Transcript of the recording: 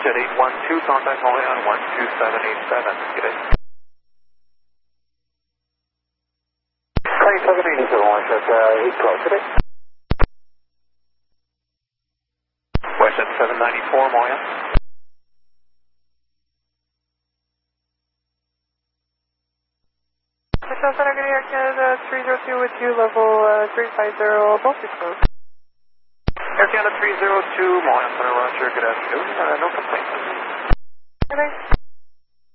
Jet 812, contact only on 12787. Good day. 2787, one shot 812, good day. Westjet 794, Moya. Hotel Center, good Air Canada 302 with you, level 350, both is closed. Air Canada 302, Moya Center, Roger, good afternoon. No complaints. Good day.